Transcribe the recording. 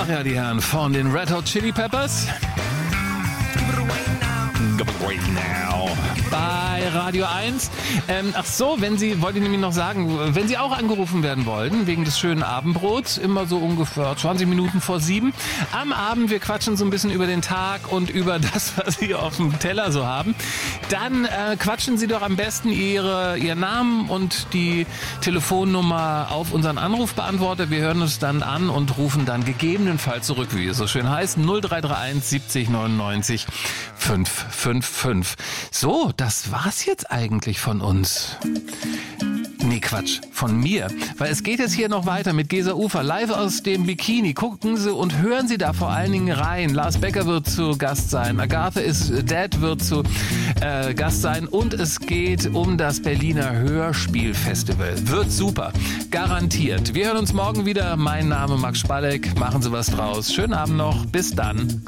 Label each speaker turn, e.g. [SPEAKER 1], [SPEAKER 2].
[SPEAKER 1] Ach ja, die Herren von den Red Hot Chili Peppers. Give it away now. Bei Radio 1. Ach so, wollte ich nämlich noch sagen, wenn Sie auch angerufen werden wollten, wegen des schönen Abendbrots, immer so ungefähr 20 Minuten vor 7, am Abend, wir quatschen so ein bisschen über den Tag und über das, was Sie auf dem Teller so haben, dann quatschen Sie doch am besten Ihren Namen und die Telefonnummer auf unseren Anrufbeantworter. Wir hören uns dann an und rufen dann gegebenenfalls zurück, wie es so schön heißt, 0331 70 99 555. So, das war's jetzt eigentlich von uns. Nee, Quatsch, von mir. Weil es geht jetzt hier noch weiter mit Gesa Ufer, live aus dem Bikini. Gucken Sie und hören Sie da vor allen Dingen rein. Lars Becker wird zu Gast sein. Agatha is Dead wird zu Gast sein. Und es geht um das Berliner Hörspielfestival. Wird super. Garantiert. Wir hören uns morgen wieder. Mein Name Max Spalleck. Machen Sie was draus. Schönen Abend noch. Bis dann.